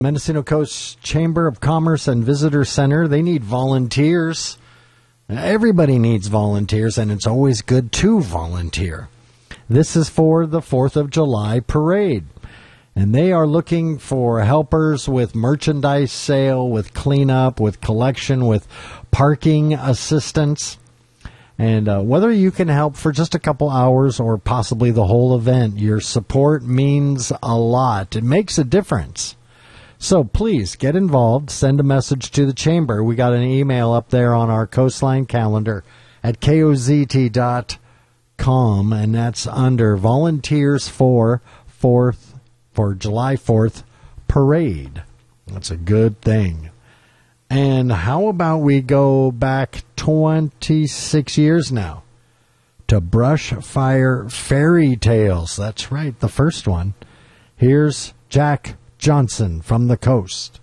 Mendocino Coast Chamber of Commerce and Visitor Center, they need volunteers. Everybody needs volunteers, and it's always good to volunteer. This is for the 4th of July parade, and they are looking for helpers with merchandise sale, with cleanup, with collection, with parking assistance. And whether you can help for just a couple hours or possibly the whole event, your support means a lot. It makes a difference. So please get involved. Send a message to the Chamber. We got an email up there on our Coastline calendar at kozt.com, and that's under Volunteers for July 4th Parade. That's a good thing. And how about we go back 26 years now to Brushfire Fairy Tales? That's right, the first one. Here's Jack Johnson from the coast.